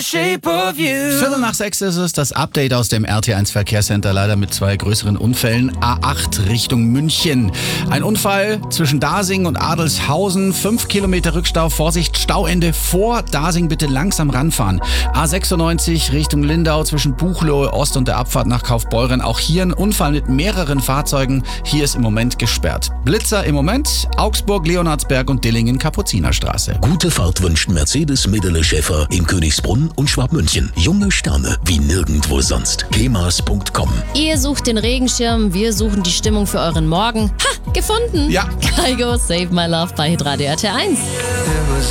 shape of you. 5:45 ist es, das Update aus dem RT1 Verkehrscenter, leider mit 2 größeren Unfällen. A8 Richtung München. Ein Unfall zwischen Dasing und Adelshausen. 5 Kilometer Rückstau. Vorsicht, Stauende vor Dasing, bitte langsam ranfahren. A96 Richtung Lindau zwischen Buchloe Ost und der Abfahrt nach Kaufbeuren. Auch hier ein Unfall mit mehreren Fahrzeugen. Hier ist im Moment gesperrt. Blitzer im Moment, Augsburg, Leonhardsberg und Dillingen, Kapuzinerstraße. Gute Fahrt wünscht Mercedes Medele Schäfer in Königsbrunn und Schwabmünchen. Junge Sterne wie nirgendwo sonst. kemas.com. Ihr sucht den Regenschirm, wir suchen die Stimmung für euren Morgen. Ha, gefunden! Ja. Kaigo, Save My Love bei Hitradio RT1.